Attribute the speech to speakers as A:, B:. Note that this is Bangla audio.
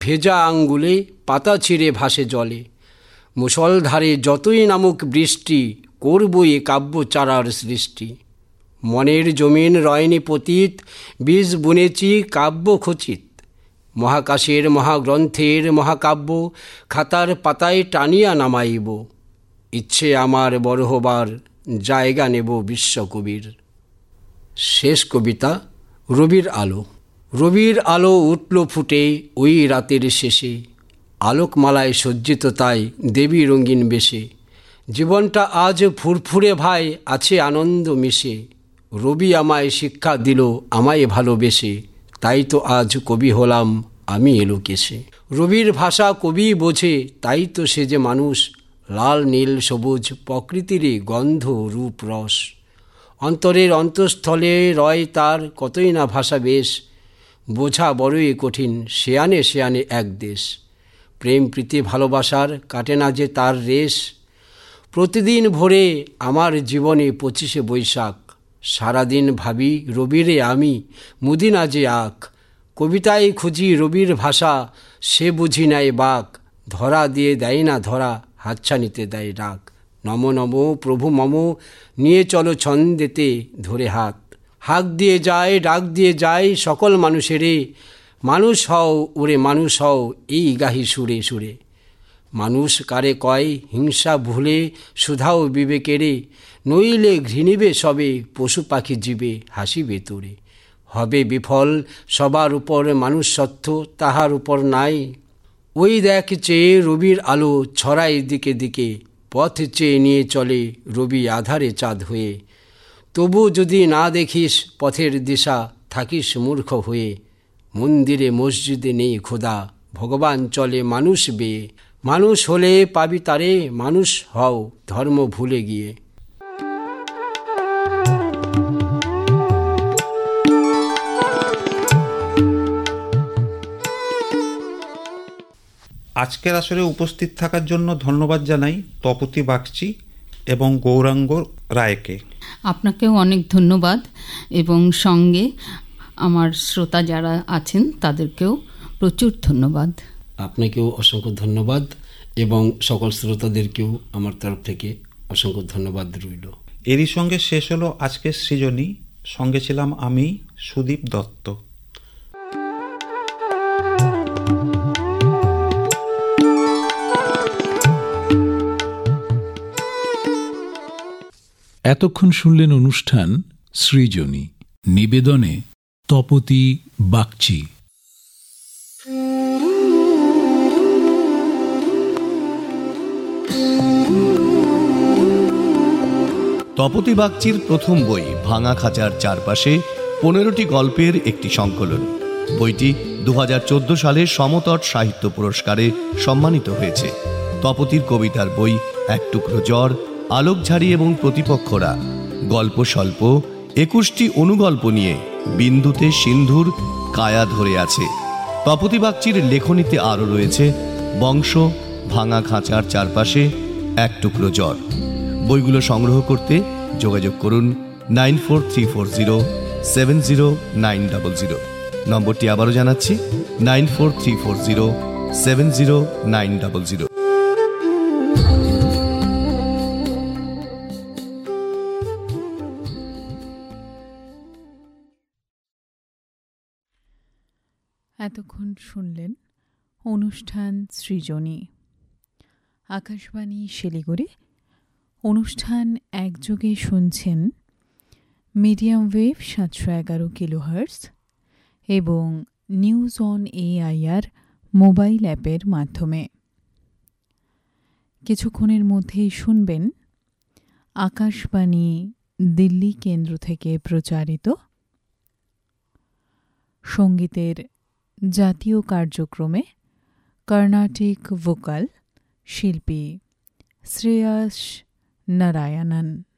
A: ভেজা আঙ্গুলে পাতা ছিঁড়ে ভাসে জলে। মুষলধারে যতই নামুক বৃষ্টি, করব এ কাব্য চারার সৃষ্টি। মনের জমিন রয়নি পতিত, বীজ বুনেছি কাব্য খচিত। মহাকাশের মহাগ্রন্থের মহাকাব্য খাতার পাতায় টানিয়া নামাইব। ইচ্ছে আমার বড় হবার, জায়গা নেব বিশ্বকবির। শেষ কবিতা রবির আলো। রবির আলো উঠল ফুটে ওই রাতের শেষে, আলোকমালায় সজ্জিত তাই দেবী রঙিন বেশে। জীবনটা আজ ফুরফুরে ভাই, আছে আনন্দ মিশে। রবি আমায় শিক্ষা দিল আমায় ভালোবেসে, তাই তো আজ কবি হলাম আমি এলোকেশে। রবির ভাষা কবি বোঝে, তাই তো সে যে মানুষ। লাল নীল সবুজ প্রকৃতিরই গন্ধ রূপ রস। অন্তরের অন্তঃস্থলে রয় তার কতই না ভাষা বেশ। বোঝা বড়ই কঠিন, শেয়ানে শেয়ানে এক দেশ। প্রেম প্রীতি ভালোবাসার কাটে না যে তার রেশ। প্রতিদিন ভোরে আমার জীবনে 25শে বৈশাখ। সারাদিন ভাবি রবিরে আমি, মুদি না যে আখ। কবিতায় খুঁজি রবির ভাষা, সে বুঝি নাই বাক। ধরা দিয়ে দেয় না ধরা, হাতছানিতে দেয় ডাক। নম নম প্রভু মম, নিয়ে চলো ছন্দেতে ধরে হাত। হাক দিয়ে যায় ডাক দিয়ে যায় সকল মানুষেরে, মানুষ হও ওরে মানুষ হও, এই গাহি সুরে সুরে। মানুষ কারে কয় হিংসা ভুলে সুধাও বিবেকেরে, নইলে ঘৃণিবে সবে পশু পাখি জীবে হাসিবে তোরে। হবে বিফল সবার উপর মানুষ সত্য, তাহার উপর নাই। ওই দেখ চেয়ে রবির আলো ছড়ায় দিকে দিকে, পথ চেয়ে নিয়ে চলে রবি আধারে চাঁদ হয়ে। তবু যদি না দেখিস পথের দিশা, থাকিস মূর্খ হয়ে। মন্দিরে মসজিদে নেই খোদা, ভগবান চলে মানুষ বেয়ে। মানুষ হলে পাবি তারে, মানুষ হও ধর্ম ভুলে গিয়ে।
B: আজকের আসরে উপস্থিত থাকার জন্য ধন্যবাদ জানাই তপতী বাগচি এবং গৌরাঙ্গ রায়কে।
C: আপনাকেও অনেক ধন্যবাদ, এবং সঙ্গে আমার শ্রোতা যারা আছেন তাদেরকেও প্রচুর ধন্যবাদ।
A: আপনাকেও অসংখ্য ধন্যবাদ, এবং সকল শ্রোতাদেরকেও আমার তরফ থেকে অসংখ্য ধন্যবাদ রইল।
B: এরই সঙ্গে শেষ হলো আজকের সৃজনী। সঙ্গে ছিলাম আমি, সুদীপ দত্ত।
D: এতক্ষণ শুনলেন অনুষ্ঠান সৃজনী। নিবেদনে তপতী বাগচি।
E: তপতী বাগচির প্রথম বই ভাঙা খাঁচার চারপাশে 15টি গল্পের একটি সংকলন। বইটি 2014 সালে সমতট সাহিত্য পুরস্কারে সম্মানিত হয়েছে। তপতীর কবিতার বই এক টুকরো জ্বর, আলোকঝাড়ি এবং প্রতিপক্ষরা গল্প স্বল্প 21টি অনুগল্প নিয়ে বিন্দুতে সিন্ধুর কায়া ধরে আছে। তপতী বাগচির লেখনীতে আরও রয়েছে বংশ, ভাঙা খাঁচার চারপাশে, এক টুকরো জ্বর। বইগুলো সংগ্রহ করতে যোগাযোগ করুন 9434070900। নম্বরটি আবারও জানাচ্ছি 9434070900।
F: এতক্ষণ শুনলেন অনুষ্ঠান সৃজনী, আকাশবাণী শিলিগুড়ি। অনুষ্ঠান একযোগে শুনছেন মিডিয়াম ওয়েভ 711 কিলোহার্টজ এবং নিউজ অন এআইআর মোবাইল অ্যাপের মাধ্যমে। কিছুক্ষণের মধ্যেই শুনবেন আকাশবাণী দিল্লি কেন্দ্র থেকে প্রচারিত সঙ্গীতের জাতীয় কার্যক্রমে কর্ণাটিক ভোকাল শিল্পী শ্রেয়াস নারায়ণন।